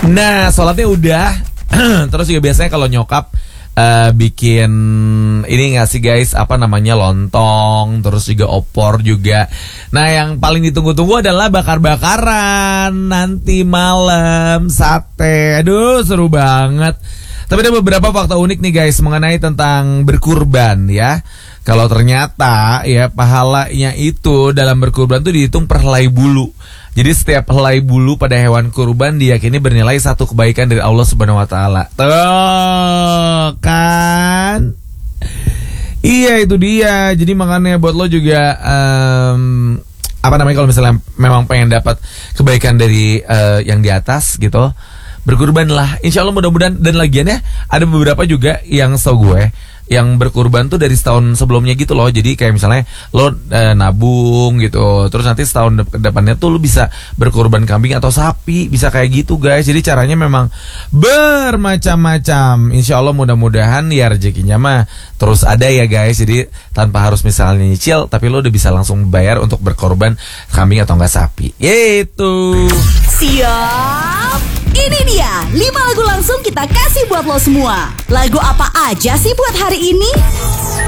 Nah, sholatnya udah. Terus juga biasanya kalau nyokap bikin ini nggak sih guys, apa namanya, lontong, terus juga opor juga. Nah, yang paling ditunggu-tunggu adalah bakar-bakaran nanti malam, sate. Aduh, seru banget. Tapi ada beberapa fakta unik nih guys mengenai tentang berkurban ya. Kalau ternyata ya pahalanya itu dalam berkurban tuh dihitung per helai bulu. Jadi setiap helai bulu pada hewan kurban diyakini bernilai satu kebaikan dari Allah Subhanahu wa taala. Tuh kan. Iya, itu dia. Jadi makanya buat lo juga apa namanya, kalau misalnya memang pengen dapat kebaikan dari yang di atas gitu, berkurban lah. Insya Allah mudah-mudahan. Dan lagian ya, ada beberapa juga yang setahu gue yang berkurban tuh dari setahun sebelumnya gitu loh. Jadi kayak misalnya lo nabung gitu, terus nanti setahun depannya tuh lo bisa berkurban kambing atau sapi. Bisa kayak gitu guys. Jadi caranya memang bermacam-macam. Insya Allah mudah-mudahan ya rezekinya mah terus ada ya guys. Jadi tanpa harus misalnya nyicil, tapi lo udah bisa langsung bayar untuk berkorban kambing atau enggak sapi. Itu. Siap. Ini dia 5 lagu langsung kita kasih buat lo semua. Lagu apa aja sih buat hari ini?